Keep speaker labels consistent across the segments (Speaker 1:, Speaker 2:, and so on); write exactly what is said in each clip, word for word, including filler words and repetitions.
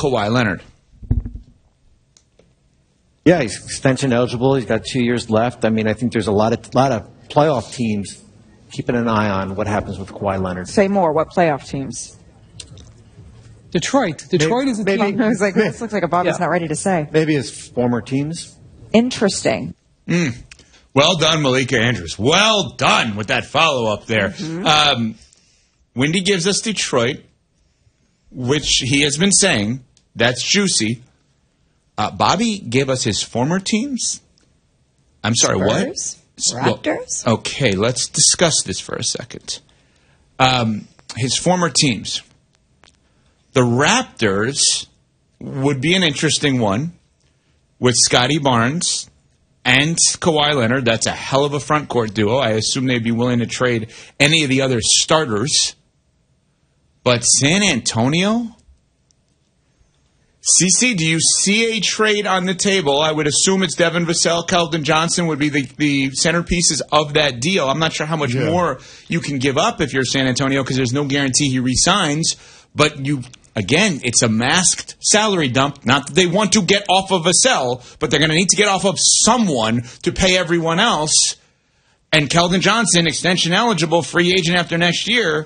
Speaker 1: Kawhi Leonard?
Speaker 2: Yeah, he's extension eligible. He's got two years left. I mean, I think there's a lot of lot of playoff teams keeping an eye on what happens with Kawhi Leonard.
Speaker 3: Say more. What playoff teams?
Speaker 4: Detroit. Detroit
Speaker 2: maybe,
Speaker 4: is a
Speaker 2: maybe,
Speaker 4: team.
Speaker 3: I was like, this looks like a Bob
Speaker 2: yeah.
Speaker 3: is not ready to say.
Speaker 2: Maybe his former teams.
Speaker 3: Interesting.
Speaker 1: Mm. Well done, Malika Andrews. Well done with that follow-up there. Mm-hmm. Um, Wendy gives us Detroit, which he has been saying. That's juicy. Uh, Bobby gave us his former teams. I'm sorry,
Speaker 5: Spurs?
Speaker 1: what?
Speaker 5: Raptors?
Speaker 1: Well, okay, let's discuss this for a second. Um, his former teams. The Raptors would be an interesting one with Scotty Barnes and Kawhi Leonard. That's a hell of a front court duo. I assume they'd be willing to trade any of the other starters. But San Antonio? Cece, do you see a trade on the table? I would assume it's Devin Vassell, Keldon Johnson would be the, the centerpieces of that deal. I'm not sure how much yeah. more you can give up if you're San Antonio because there's no guarantee he resigns. But you, again, it's a masked salary dump. Not that they want to get off of Vassell, but they're going to need to get off of someone to pay everyone else. And Keldon Johnson, extension eligible, free agent after next year.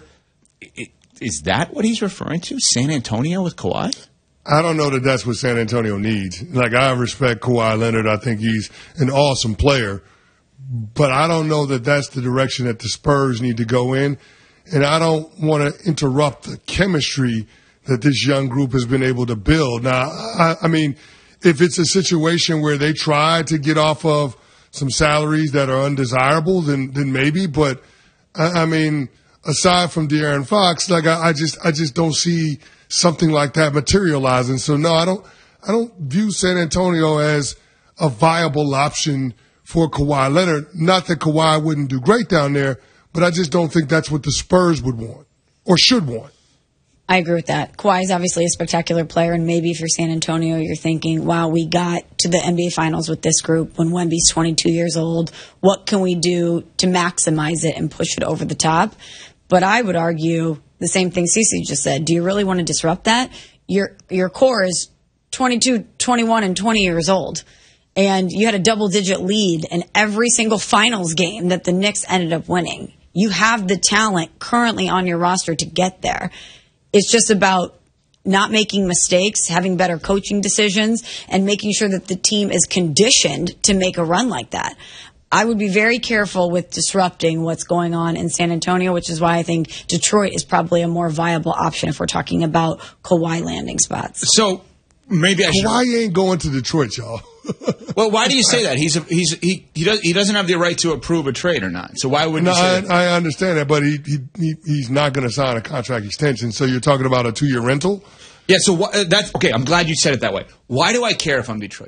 Speaker 1: Is that what he's referring to? San Antonio with Kawhi?
Speaker 6: I don't know that that's what San Antonio needs. Like, I respect Kawhi Leonard. I think he's an awesome player. But I don't know that that's the direction that the Spurs need to go in. And I don't want to interrupt the chemistry that this young group has been able to build. Now, I, I mean, if it's a situation where they try to get off of some salaries that are undesirable, then then maybe. But, I, I mean, aside from De'Aaron Fox, like, I, I just I just don't see something like that materializing. So no, I don't I don't view San Antonio as a viable option for Kawhi Leonard. Not that Kawhi wouldn't do great down there, but I just don't think that's what the Spurs would want or should want.
Speaker 5: I agree with that. Kawhi is obviously a spectacular player, and maybe if you're San Antonio, you're thinking, wow, we got to the N B A Finals with this group when Wemby's twenty-two years old. What can we do to maximize it and push it over the top? But I would argue the same thing Cece just said. Do you really want to disrupt that? Your your core is twenty-two, twenty-one, and twenty years old. And you had a double-digit lead in every single finals game that the Knicks ended up winning. You have the talent currently on your roster to get there. It's just about not making mistakes, having better coaching decisions, and making sure that the team is conditioned to make a run like that. I would be very careful with disrupting what's going on in San Antonio, which is why I think Detroit is probably a more viable option if we're talking about Kawhi landing spots.
Speaker 1: So maybe I should.
Speaker 6: Why ain't going to Detroit, y'all?
Speaker 1: Well, why do you say that? He's a, he's he he does he doesn't have the right to approve a trade or not. So why wouldn't
Speaker 6: no,
Speaker 1: you say
Speaker 6: I,
Speaker 1: that?
Speaker 6: I understand that, but he, he, he he's not going to sign a contract extension. So you're talking about a two year rental?
Speaker 1: Yeah. So wh- that's okay. I'm glad you said it that way. Why do I care if I'm Detroit?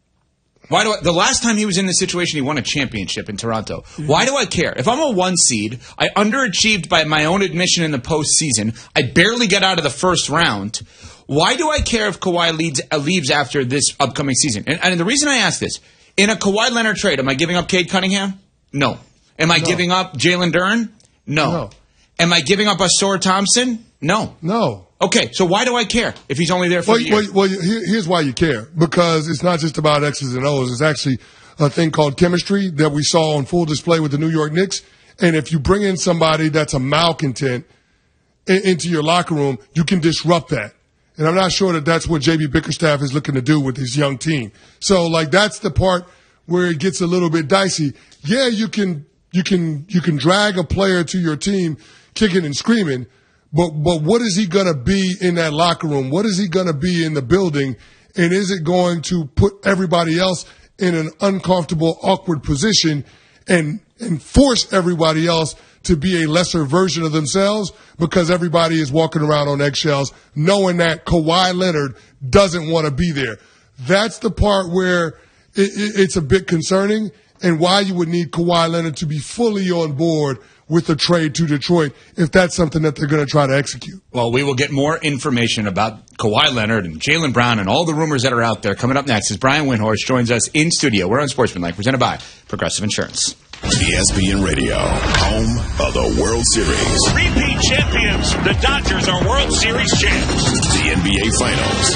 Speaker 1: Why do I, the last time he was in this situation, he won a championship in Toronto. Why do I care? If I'm a one seed, I underachieved by my own admission in the postseason. I barely get out of the first round. Why do I care if Kawhi leads, uh, leaves after this upcoming season? And, and the reason I ask this, in a Kawhi Leonard trade, am I giving up Cade Cunningham? No. Am I no. giving up Jalen Duren? No. no. Am I giving up Ausar Thompson? No.
Speaker 6: No.
Speaker 1: Okay, so why do I care if he's only there for
Speaker 6: well,
Speaker 1: a year?
Speaker 6: Well, well, here, here's why you care. Because it's not just about X's and O's. It's actually a thing called chemistry that we saw on full display with the New York Knicks. And if you bring in somebody that's a malcontent in, into your locker room, you can disrupt that. And I'm not sure that that's what J B Bickerstaff is looking to do with his young team. So, like, that's the part where it gets a little bit dicey. Yeah, you can you can you can drag a player to your team kicking and screaming. But but what is he going to be in that locker room? What is he going to be in the building? And is it going to put everybody else in an uncomfortable, awkward position and and force everybody else to be a lesser version of themselves because everybody is walking around on eggshells knowing that Kawhi Leonard doesn't want to be there? That's the part where it, it, it's a bit concerning and why you would need Kawhi Leonard to be fully on board with a trade to Detroit if that's something that they're going to try to execute.
Speaker 1: Well, we will get more information about Kawhi Leonard and Jaylen Brown and all the rumors that are out there coming up next as Brian Windhorst joins us in studio. We're on Sportsmanlike, presented by Progressive Insurance.
Speaker 7: E S P N Radio, home of the World Series.
Speaker 8: Repeat champions, the Dodgers are World Series champs.
Speaker 7: The N B A Finals.